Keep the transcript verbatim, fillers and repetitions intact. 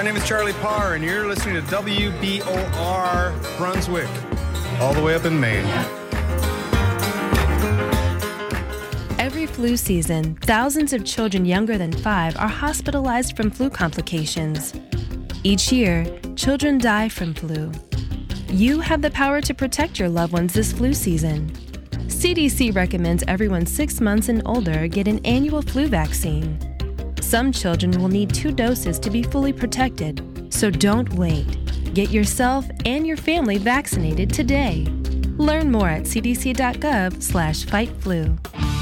name is Charlie Parr, and you're listening to W B O R Brunswick, all the way up in Maine. Every flu season, thousands of children younger than five are hospitalized from flu complications. Each year, children die from flu. You have the power to protect your loved ones this flu season. C D C recommends everyone six months and older get an annual flu vaccine. Some children will need two doses to be fully protected, so don't wait. Get yourself and your family vaccinated today. Learn more at c d c dot gov slash fight flu.